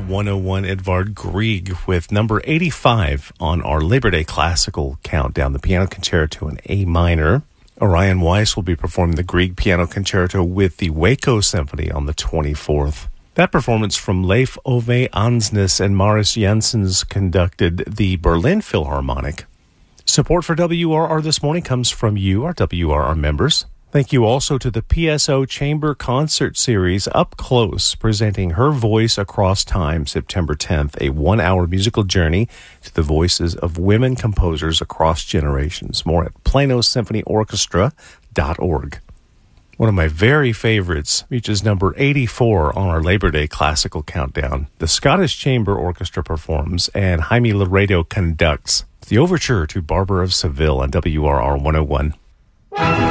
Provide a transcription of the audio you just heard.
101, Edvard Grieg with number 85 on our Labor Day Classical Countdown, the Piano Concerto in A minor. Orion Weiss will be performing the Grieg Piano Concerto with the Waco Symphony on the 24th. That performance from Leif Ove Ansnes and Marius Janssens conducted the Berlin Philharmonic. Support for WRR this morning comes from you, our WRR members. Thank you also to the PSO Chamber Concert Series Up Close, presenting Her Voice Across Time, September 10th, a one-hour musical journey to the voices of women composers across generations. More at planosymphonyorchestra.org. One of my very favorites reaches number 84 on our Labor Day Classical Countdown. The Scottish Chamber Orchestra performs and Jaime Laredo conducts the overture to Barber of Seville on WRR 101.